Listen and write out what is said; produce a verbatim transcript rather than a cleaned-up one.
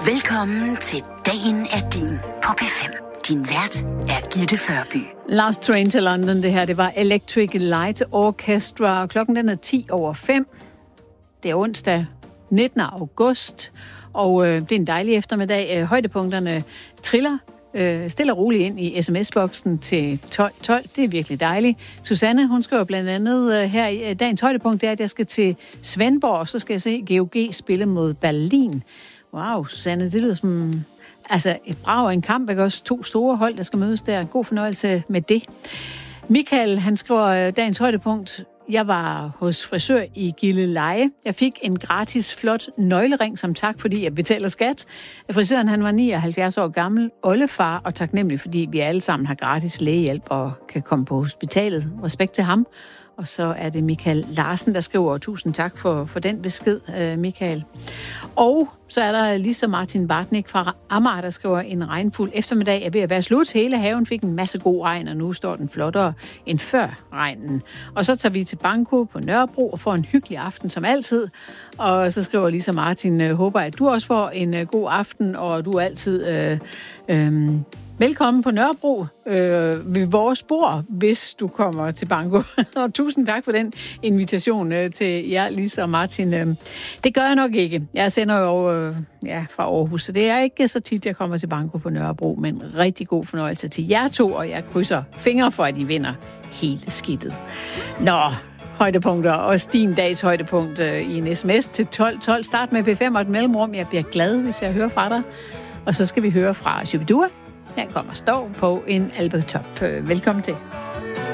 Velkommen til Dagen er din på P fem. Din vært er Gitte Førby. Last Train to London, det her, det var Electric Light Orchestra. Klokken den er ti over fem. Det er onsdag nittende august, og øh, det er en dejlig eftermiddag. Højdepunkterne triller øh, stille og roligt ind i sms-boksen til tolv tolv. Det er virkelig dejligt. Susanne, hun skriver blandt andet øh, her i dagens højdepunkt, det er, at jeg skal til Svendborg, og så skal jeg se G O G spille mod Berlin. Wow, Susanne, det lyder som altså et brag og en kamp, ikke også? To store hold, der skal mødes der. God fornøjelse med det. Michael, han skriver dagens højdepunkt. Jeg var hos frisør i Gilleleje. Jeg fik en gratis, flot nøglering som tak, fordi jeg betaler skat. Frisøren, han var nioghalvfjerds år gammel, oldefar, og taknemmelig, fordi vi alle sammen har gratis lægehjælp og kan komme på hospitalet. Respekt til ham. Og så er det Michael Larsen, der skriver, tusind tak for, for den besked, Michael. Og så er der Lisa Martin Bartnik fra Amager, der skriver, en regnfuld eftermiddag er ved at være slut. Hele haven fik en masse god regn, og nu står den flottere end før regnen. Og så tager vi til Banko på Nørrebro og får en hyggelig aften som altid. Og så skriver Lisa Martin, håber at du også får en god aften, og du er altid øh, øh, velkommen på Nørrebro øh, ved vores bord, hvis du kommer til Banko. Og tusind tak for den invitation øh, til jer, Lisa og Martin. Øh, det gør jeg nok ikke. Jeg sender jo øh, ja, fra Aarhus, så det er ikke så tit, jeg kommer til Banko på Nørrebro, men rigtig god fornøjelse til jer to, og jeg krydser fingre for, at I vinder hele skidtet. Nå, højdepunkter og din dags højdepunkt øh, i en sms til tolv tolv. Start med P fem og et mellemrum. Jeg bliver glad, hvis jeg hører fra dig. Og så skal vi høre fra Shubidua. Her kommer Stå på en albetop. Velkommen til.